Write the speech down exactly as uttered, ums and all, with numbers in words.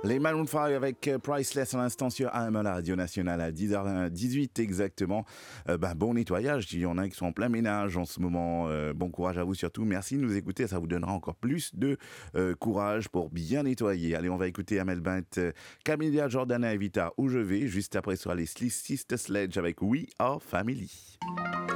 Les Maroon cinq avec euh, Priceless à l'instant sur A M, la radio nationale à dix heures dix-huit exactement. Euh, bah, bon nettoyage, il y en a qui sont en plein ménage en ce moment. Euh, bon courage à vous surtout. Merci de nous écouter, ça vous donnera encore plus de euh, courage pour bien nettoyer. Allez, on va écouter Amel Bent, euh, Camilla Jordana Evita, Où je vais, juste après sur les Sister Sledge avec We Are Family.